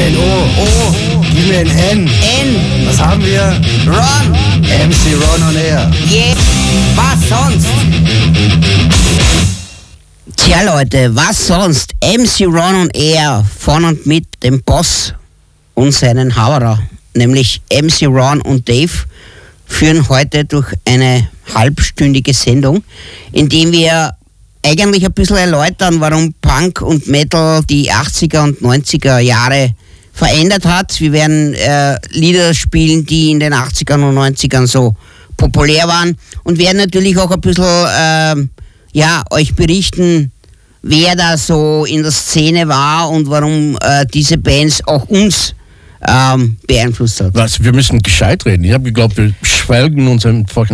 ein O. Gib mir ein N. Was haben wir? Ron. MC Ron on Air. Yeah. Was sonst? Tja Leute, was sonst? MC Ron on Air von und mit dem Boss und seinen Hauerer, nämlich MC Ron und Dave, führen heute durch eine halbstündige Sendung, in dem wir eigentlich ein bisschen erläutern, warum Punk und Metal die 80er und 90er Jahre verändert hat. Wir werden Lieder spielen, die in den 80ern und 90ern so populär waren, und werden natürlich auch ein bisschen euch berichten, wer da so in der Szene war und warum diese Bands auch uns beeinflusst hat. Wir müssen gescheit reden. Ich habe geglaubt, wir schwelgen uns einfach